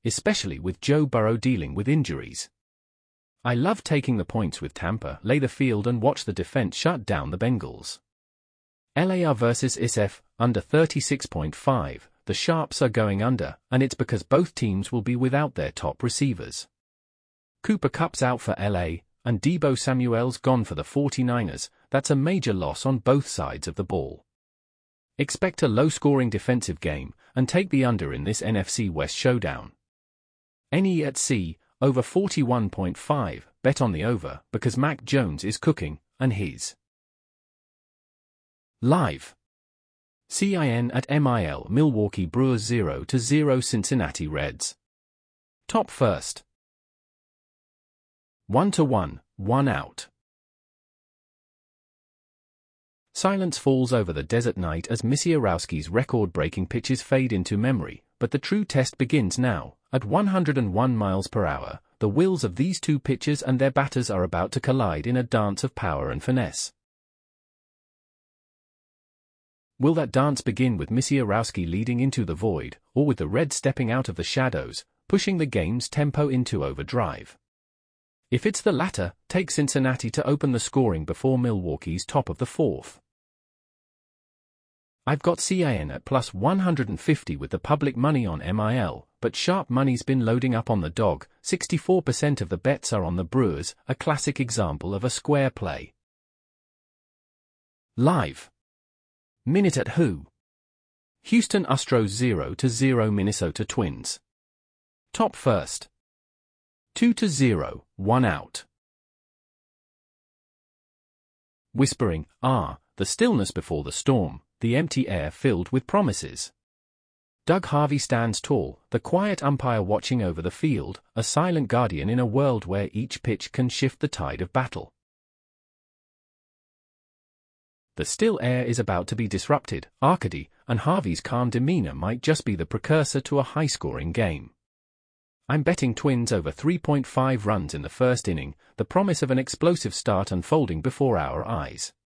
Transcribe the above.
especially with Joe Burrow dealing with injuries. I love taking the points with Tampa, lay the field and watch the defense shut down the Bengals. LAR versus SF, under 36.5, the Sharps are going under, and it's because both teams will be without their top receivers. Cooper Kupp's out for LA, and Deebo Samuel's gone for the 49ers. That's a major loss on both sides of the ball. Expect a low-scoring defensive game, and take the under in this NFC West showdown. NE at C, over 41.5, bet on the over, because Mac Jones is cooking, and he's live. CIN at MIL, Milwaukee Brewers 0-0 Cincinnati Reds. Top first. 1-1, 1 out. Silence falls over the desert night as Misiorowski's record-breaking pitches fade into memory, but the true test begins now. At 101 miles per hour, the wills of these two pitchers and their batters are about to collide in a dance of power and finesse. Will that dance begin with Misiorowski leading into the void, or with the Reds stepping out of the shadows, pushing the game's tempo into overdrive? If it's the latter, take Cincinnati to open the scoring before Milwaukee's top of the fourth. I've got CIN at plus 150 with the public money on MIL, but sharp money's been loading up on the dog. 64% of the bets are on the Brewers, a classic example of a square play. Live. Minute at Who? Houston Astros 0-0 Minnesota Twins. Top first. 2-0, 1 out. Whispering, the stillness before the storm, the empty air filled with promises. Doug Harvey stands tall, the quiet umpire watching over the field, a silent guardian in a world where each pitch can shift the tide of battle. The still air is about to be disrupted, Arcady, and Harvey's calm demeanor might just be the precursor to a high-scoring game. I'm betting Twins over 3.5 runs in the first inning, the promise of an explosive start unfolding before our eyes.